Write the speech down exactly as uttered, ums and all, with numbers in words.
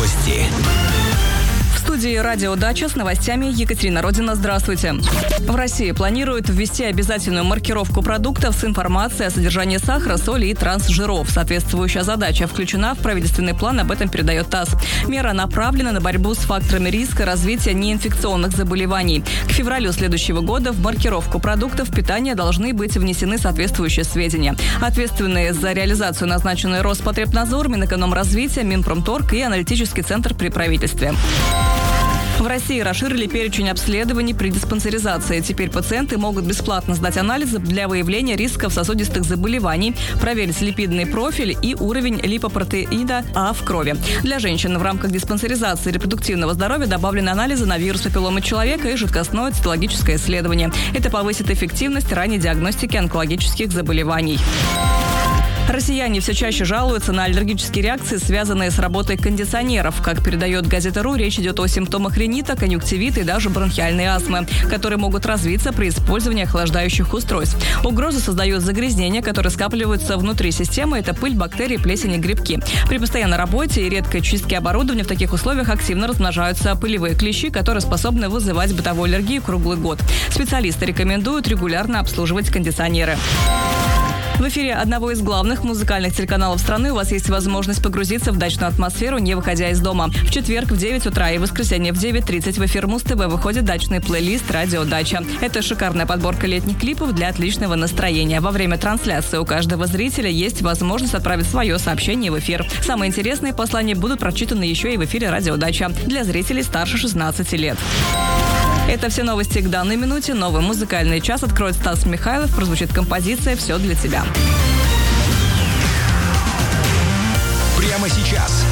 Новости. В студии «Радио Дача» с новостями Екатерина Родина. Здравствуйте. В России планируют ввести обязательную маркировку продуктов с информацией о содержании сахара, соли и трансжиров. Соответствующая задача включена в правительственный план, об этом передает ТАСС. Мера направлена на борьбу с факторами риска развития неинфекционных заболеваний. К февралю следующего года в маркировку продуктов питания должны быть внесены соответствующие сведения. Ответственные за реализацию назначены Роспотребнадзор, Минэкономразвития, Минпромторг и аналитический центр при правительстве. В России расширили перечень обследований при диспансеризации. Теперь пациенты могут бесплатно сдать анализы для выявления рисков сосудистых заболеваний, проверить липидный профиль и уровень липопротеида А в крови. Для женщин в рамках диспансеризации репродуктивного здоровья добавлены анализы на вирус папилломы человека и жидкостное цитологическое исследование. Это повысит эффективность ранней диагностики онкологических заболеваний. Россияне все чаще жалуются на аллергические реакции, связанные с работой кондиционеров. Как передает газета РУ, речь идет о симптомах ринита, конъюнктивита и даже бронхиальной астмы, которые могут развиться при использовании охлаждающих устройств. Угрозу создают загрязнения, которые скапливаются внутри системы. Это пыль, бактерии, плесень и грибки. При постоянной работе и редкой чистке оборудования в таких условиях активно размножаются пылевые клещи, которые способны вызывать бытовую аллергию круглый год. Специалисты рекомендуют регулярно обслуживать кондиционеры. В эфире одного из главных музыкальных телеканалов страны у вас есть возможность погрузиться в дачную атмосферу, не выходя из дома. В четверг в девять утра и в воскресенье в девять тридцать в эфир Муз-ТВ выходит дачный плейлист «Радио Дача». Это шикарная подборка летних клипов для отличного настроения. Во время трансляции у каждого зрителя есть возможность отправить свое сообщение в эфир. Самые интересные послания будут прочитаны еще и в эфире «Радио Дача» для зрителей старше шестнадцати лет. Это все новости к данной минуте. Новый музыкальный час откроет Стас Михайлов. Прозвучит композиция «Все для тебя». Прямо сейчас